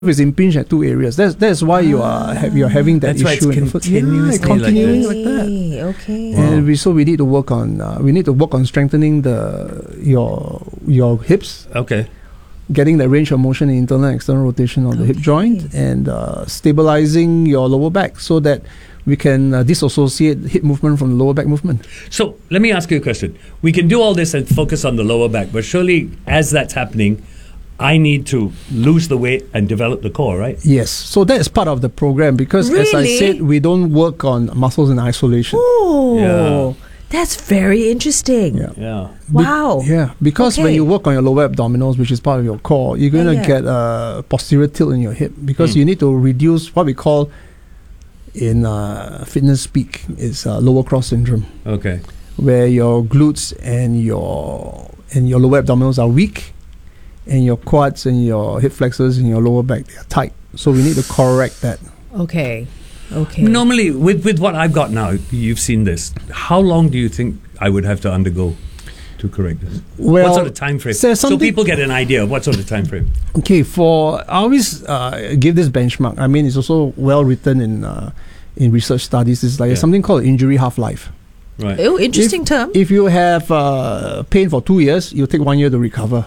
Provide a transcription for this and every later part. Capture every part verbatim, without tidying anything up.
is impinged at two areas. That's that's why you are ha- you are having that That's why issue it's in the foot. continuously Yeah, continuing like like, that. Okay, okay. And we so we need to work on uh, we need to work on strengthening the your your hips, Okay. getting the range of motion in internal and external rotation on the hip Okay. joint, and uh, stabilizing your lower back so that we can uh, disassociate hip movement from the lower back movement. So let me ask you a question. We can do all this and focus on the lower back, but surely as that's happening, I need to lose the weight and develop the core, right? Yes, so that is part of the program because, as I Really? said, we don't work on muscles in isolation. Oh, Yeah. that's very interesting. Yeah. Yeah. Wow. Yeah, because when Okay. you work on your lower abdominals, which is part of your core, you're going to Yeah, yeah. get a posterior tilt in your hip because Mm. you need to reduce what we call in uh, fitness speak is uh, lower cross syndrome, Okay. where your glutes and your and your lower abdominals are weak, and your quads and your hip flexors and your lower back, they are tight. So we need to correct that. Okay. Okay. Normally, with, with what I've got now, you've seen this. How long do you think I would have to undergo to correct this? Well, what sort of time frame? there's So something- people get an idea of what sort of time frame. Okay, for I always uh, give this benchmark. I mean, it's also well written in uh, in research studies. It's like Yeah. something called injury half life. Right. Oh, interesting If- term. If you have uh, pain for two years, you'll take one year to recover.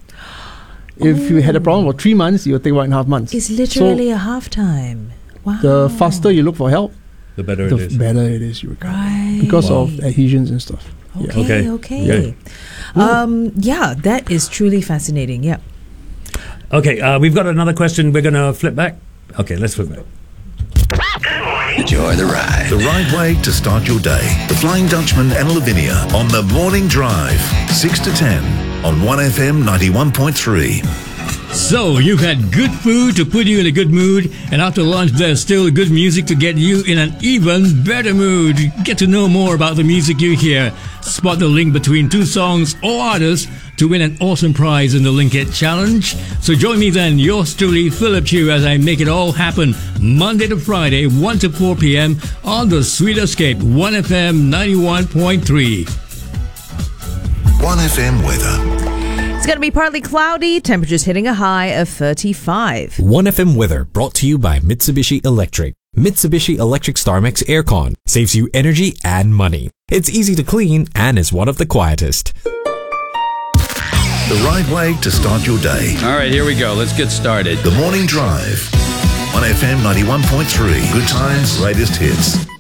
If you had a problem for three months, you'll take one and a half months. It's literally a halftime. Wow. The faster you look for help, The better the it is. better it is you recover. Right. Because Wow. of adhesions and stuff. Yeah. Okay, Okay. okay. Good. Um, yeah, that is truly fascinating. Yeah. Okay, uh, we've got another question. We're going to flip back. Okay, let's flip back. Enjoy the ride. The right way to start your day. The Flying Dutchman and Lavinia on the Morning Drive. six to ten on one F M ninety-one point three. So, you've had good food to put you in a good mood, and after lunch there's still good music to get you in an even better mood. Get to know more about the music you hear. Spot the link between two songs or artists to win an awesome prize in the Link It Challenge. So join me then, yours truly, Philip Chew, as I make it all happen Monday to Friday, one to four p.m. on the Sweet Escape, one F M ninety-one point three. one F M weather. It's going to be partly cloudy, temperatures hitting a high of thirty-five. one F M weather brought to you by Mitsubishi Electric. Mitsubishi Electric StarMax Aircon saves you energy and money. It's easy to clean and is one of the quietest. The right way to start your day. All right, here we go. Let's get started. The Morning Drive. one F M ninety-one point three. Good times, latest hits.